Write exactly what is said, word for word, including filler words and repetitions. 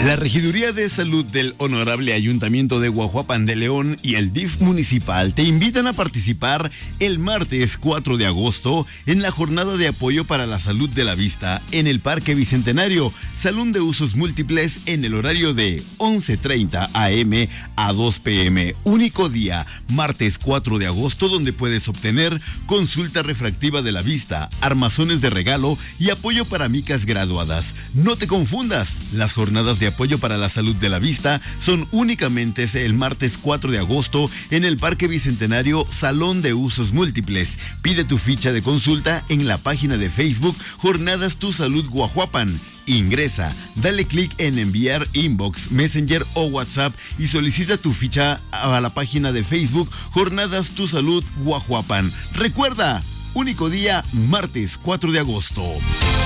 La Regiduría de Salud del Honorable Ayuntamiento de Guajuapan de León y el D I F municipal te invitan a participar el martes cuatro de agosto en la jornada de apoyo para la salud de la vista en el Parque Bicentenario, Salón de Usos Múltiples, en el horario de once treinta a eme a dos pe eme. Único día, martes cuatro de agosto, donde puedes obtener consulta refractiva de la vista, armazones de regalo y apoyo para micas graduadas. No te confundas, las jornadas de apoyo para la salud de la vista son únicamente el martes cuatro de agosto en el Parque Bicentenario, Salón de Usos Múltiples. Pide tu ficha de consulta en la página de Facebook Jornadas Tu Salud Guajuapan. Ingresa, dale clic en enviar inbox, messenger o WhatsApp y solicita tu ficha a la página de Facebook Jornadas Tu Salud Guajuapan. Recuerda, único día, martes cuatro de agosto.